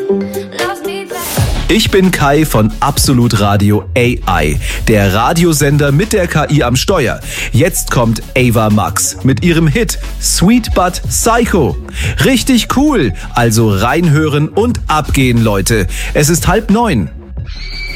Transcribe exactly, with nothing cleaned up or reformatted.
Ich bin Kai von Absolut Radio A I, der Radiosender mit der K I am Steuer. Jetzt kommt Ava Max mit ihrem Hit Sweet But Psycho. Richtig cool, also reinhören und abgehen, Leute. Es ist halb neun.